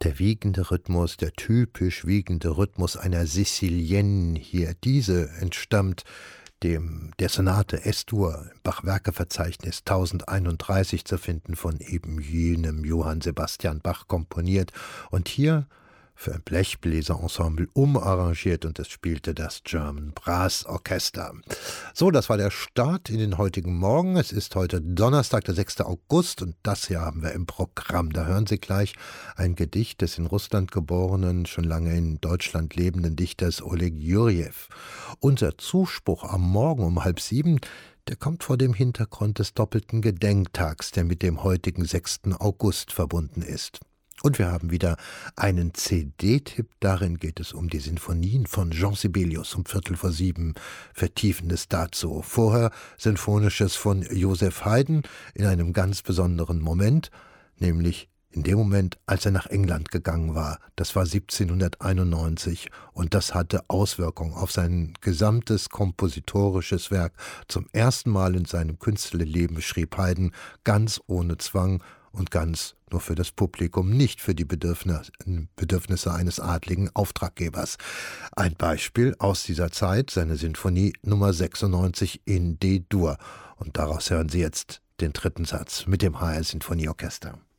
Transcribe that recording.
Der wiegende Rhythmus, der typisch wiegende Rhythmus einer Sicilienne hier, diese entstammt der Sonate S-Dur im Bach-Werke-Verzeichnis 1031 zu finden, von eben jenem Johann Sebastian Bach komponiert und hier für ein Blechbläserensemble umarrangiert, und es spielte das German Brass Orchester. So, das war der Start in den heutigen Morgen. Es ist heute Donnerstag, der 6. August, und das hier haben wir im Programm. Da hören Sie gleich ein Gedicht des in Russland geborenen, schon lange in Deutschland lebenden Dichters Oleg Jurjew. Unser Zuspruch am Morgen um 6:30, der kommt vor dem Hintergrund des doppelten Gedenktags, der mit dem heutigen 6. August verbunden ist. Und wir haben wieder einen CD-Tipp. Darin geht es um die Sinfonien von Jean Sibelius um 6:45, Vertiefendes dazu. Vorher Sinfonisches von Joseph Haydn in einem ganz besonderen Moment, nämlich in dem Moment, als er nach England gegangen war. Das war 1791, und das hatte Auswirkungen auf sein gesamtes kompositorisches Werk. Zum ersten Mal in seinem Künstlerleben schrieb Haydn ganz ohne Zwang und ganz nur für das Publikum, nicht für die Bedürfnisse eines adligen Auftraggebers. Ein Beispiel aus dieser Zeit, seine Sinfonie Nummer 96 in D-Dur. Und daraus hören Sie jetzt den dritten Satz mit dem HR Sinfonieorchester.